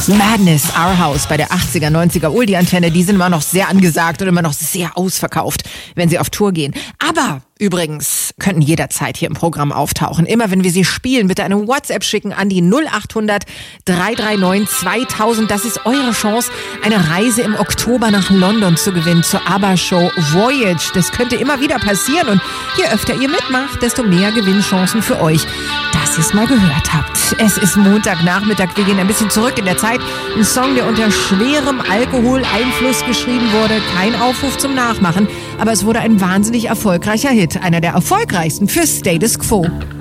Madness, Our House bei der 80er, 90er Oldie-Antenne, die sind immer noch sehr angesagt und immer noch sehr ausverkauft, wenn sie auf Tour gehen. Aber übrigens könnten jederzeit hier im Programm auftauchen. Immer wenn wir sie spielen, bitte eine WhatsApp schicken an die 0800 339 2000. Das ist eure Chance, eine Reise im Oktober nach London zu gewinnen, zur ABBA-Show Voyage. Das könnte immer wieder passieren und je öfter ihr mitmacht, desto mehr Gewinnchancen für euch, dass ihr es mal gehört habt. Es ist Montagnachmittag, wir gehen ein bisschen zurück in der Zeit. Ein Song, der unter schwerem Alkoholeinfluss geschrieben wurde. Kein Aufruf zum Nachmachen, aber es wurde ein wahnsinnig erfolgreicher Hit. Einer der erfolgreichsten für Status Quo.